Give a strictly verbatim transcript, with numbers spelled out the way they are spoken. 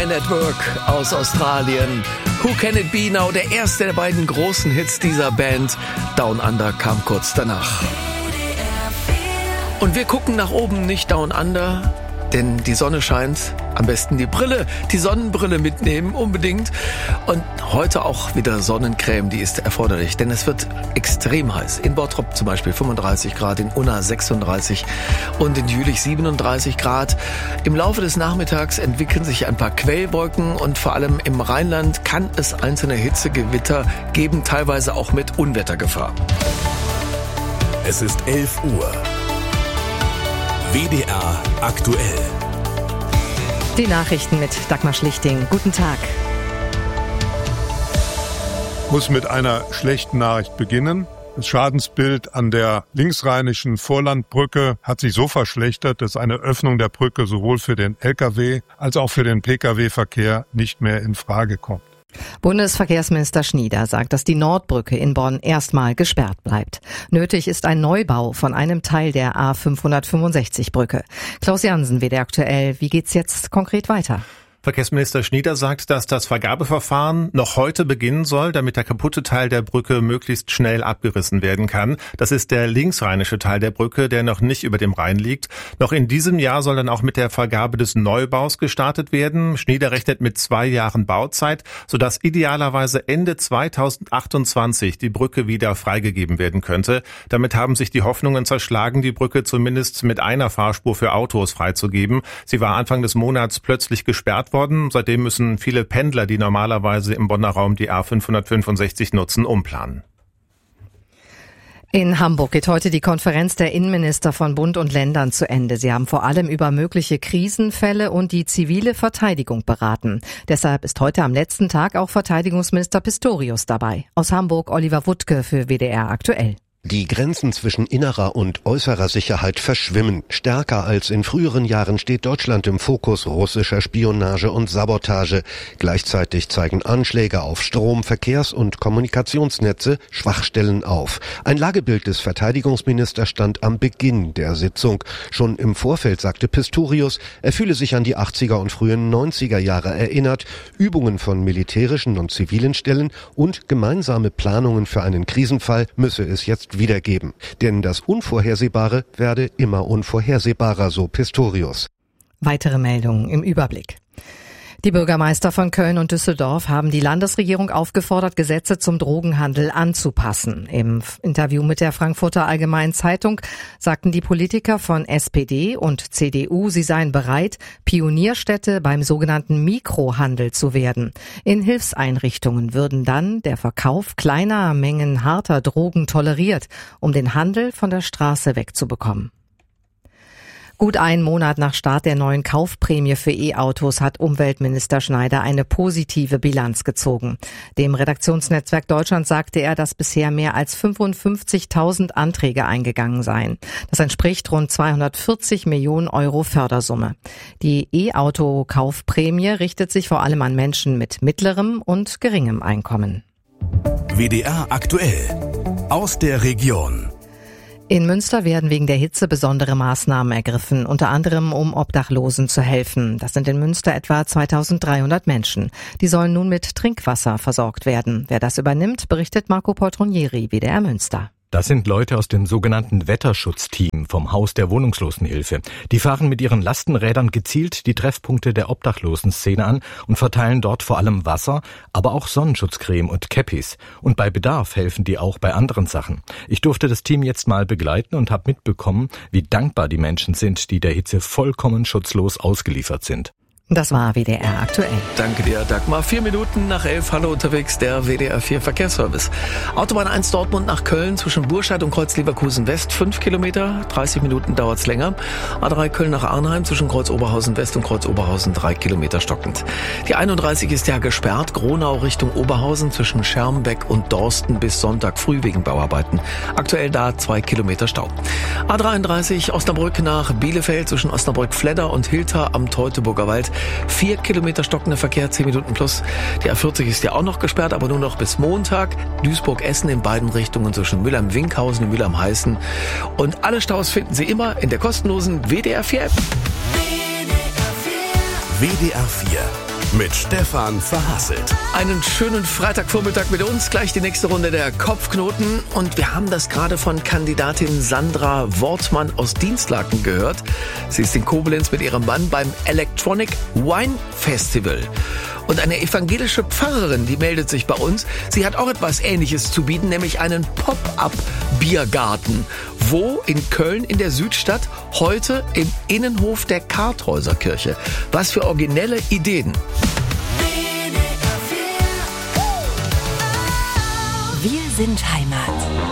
Man at Work aus Australien. Who Can It Be Now? Der erste der beiden großen Hits dieser Band. Down Under kam kurz danach. Und wir gucken nach oben, nicht Down Under, denn die Sonne scheint. Am besten die Brille, die Sonnenbrille mitnehmen, unbedingt. Und heute auch wieder Sonnencreme, die ist erforderlich, denn es wird extrem heiß. In Bottrop zum Beispiel fünfunddreißig Grad, in Unna sechsunddreißig und in Jülich siebenunddreißig Grad. Im Laufe des Nachmittags entwickeln sich ein paar Quellwolken und vor allem im Rheinland kann es einzelne Hitzegewitter geben, teilweise auch mit Unwettergefahr. Es ist elf Uhr. W D R aktuell. Die Nachrichten mit Dagmar Schlichting. Guten Tag. Ich muss mit einer schlechten Nachricht beginnen. Das Schadensbild an der linksrheinischen Vorlandbrücke hat sich so verschlechtert, dass eine Öffnung der Brücke sowohl für den L K W als auch für den P K W-Verkehr nicht mehr in Frage kommt. Bundesverkehrsminister Schnieder sagt, dass die Nordbrücke in Bonn erstmal gesperrt bleibt. Nötig ist ein Neubau von einem Teil der A fünfhundertfünfundsechzig Brücke. Klaus Jansen, W D R aktuell. Wie geht's jetzt konkret weiter? Verkehrsminister Schnieder sagt, dass das Vergabeverfahren noch heute beginnen soll, damit der kaputte Teil der Brücke möglichst schnell abgerissen werden kann. Das ist der linksrheinische Teil der Brücke, der noch nicht über dem Rhein liegt. Noch in diesem Jahr soll dann auch mit der Vergabe des Neubaus gestartet werden. Schnieder rechnet mit zwei Jahren Bauzeit, sodass idealerweise Ende zweitausendachtundzwanzig die Brücke wieder freigegeben werden könnte. Damit haben sich die Hoffnungen zerschlagen, die Brücke zumindest mit einer Fahrspur für Autos freizugeben. Sie war Anfang des Monats plötzlich gesperrt worden. Seitdem müssen viele Pendler, die normalerweise im Bonner Raum die A fünfhundertfünfundsechzig nutzen, umplanen. In Hamburg geht heute die Konferenz der Innenminister von Bund und Ländern zu Ende. Sie haben vor allem über mögliche Krisenfälle und die zivile Verteidigung beraten. Deshalb ist heute am letzten Tag auch Verteidigungsminister Pistorius dabei. Aus Hamburg Oliver Wuttke für W D R aktuell. Die Grenzen zwischen innerer und äußerer Sicherheit verschwimmen. Stärker als in früheren Jahren steht Deutschland im Fokus russischer Spionage und Sabotage. Gleichzeitig zeigen Anschläge auf Strom-, Verkehrs- und Kommunikationsnetze Schwachstellen auf. Ein Lagebild des Verteidigungsministers stand am Beginn der Sitzung. Schon im Vorfeld sagte Pistorius, er fühle sich an die achtziger und frühen neunziger Jahre erinnert. Übungen von militärischen und zivilen Stellen und gemeinsame Planungen für einen Krisenfall müsse es jetzt wiedergeben. Denn das Unvorhersehbare werde immer unvorhersehbarer, so Pistorius. Weitere Meldungen im Überblick. Die Bürgermeister von Köln und Düsseldorf haben die Landesregierung aufgefordert, Gesetze zum Drogenhandel anzupassen. Im Interview mit der Frankfurter Allgemeinen Zeitung sagten die Politiker von S P D und C D U, sie seien bereit, Pionierstädte beim sogenannten Mikrohandel zu werden. In Hilfseinrichtungen würden dann der Verkauf kleiner Mengen harter Drogen toleriert, um den Handel von der Straße wegzubekommen. Gut einen Monat nach Start der neuen Kaufprämie für E-Autos hat Umweltminister Schneider eine positive Bilanz gezogen. Dem Redaktionsnetzwerk Deutschland sagte er, dass bisher mehr als fünfundfünfzigtausend Anträge eingegangen seien. Das entspricht rund zweihundertvierzig Millionen Euro Fördersumme. Die E-Auto-Kaufprämie richtet sich vor allem an Menschen mit mittlerem und geringem Einkommen. W D R aktuell. Aus der Region. In Münster werden wegen der Hitze besondere Maßnahmen ergriffen, unter anderem um Obdachlosen zu helfen. Das sind in Münster etwa zweitausenddreihundert Menschen. Die sollen nun mit Trinkwasser versorgt werden. Wer das übernimmt, berichtet Marco Poltronieri, W D R Münster. Das sind Leute aus dem sogenannten Wetterschutzteam vom Haus der Wohnungslosenhilfe. Die fahren mit ihren Lastenrädern gezielt die Treffpunkte der Obdachlosenszene an und verteilen dort vor allem Wasser, aber auch Sonnenschutzcreme und Käppis. Und bei Bedarf helfen die auch bei anderen Sachen. Ich durfte das Team jetzt mal begleiten und habe mitbekommen, wie dankbar die Menschen sind, die der Hitze vollkommen schutzlos ausgeliefert sind. Das war W D R aktuell. Danke dir, Dagmar. Vier Minuten nach elf, hallo unterwegs, der W D R vier Verkehrsservice. Autobahn eins Dortmund nach Köln zwischen Burscheid und Kreuz Leverkusen West, fünf Kilometer, dreißig Minuten dauert's länger. A drei Köln nach Arnheim zwischen Kreuz Oberhausen West und Kreuz Oberhausen, drei Kilometer stockend. Die einunddreißig ist ja gesperrt, Gronau Richtung Oberhausen zwischen Schermbeck und Dorsten bis Sonntag früh wegen Bauarbeiten. Aktuell da zwei Kilometer Stau. A dreiunddreißig Osnabrück nach Bielefeld zwischen Osnabrück-Fledder und Hilter am Teutoburger Wald. Vier Kilometer stockender Verkehr, zehn Minuten plus. Die A vierzig ist ja auch noch gesperrt, aber nur noch bis Montag. Duisburg-Essen in beiden Richtungen zwischen Mülheim-Winkhausen und Mülheim-Heißen. Und alle Staus finden Sie immer in der kostenlosen W D R vier App. W D R vier. mit Stefan Verhasselt. Einen schönen Freitagvormittag mit uns, gleich die nächste Runde der Kopfknoten. Und wir haben das gerade von Kandidatin Sandra Wortmann aus Dienstlaken gehört. Sie ist in Koblenz mit ihrem Mann beim Electronic Wine Festival. Und eine evangelische Pfarrerin, die meldet sich bei uns. Sie hat auch etwas Ähnliches zu bieten, nämlich einen Pop-up-Biergarten. Wo? In Köln in der Südstadt, heute im Innenhof der Karthäuserkirche. Was für originelle Ideen. Wir sind Heimat.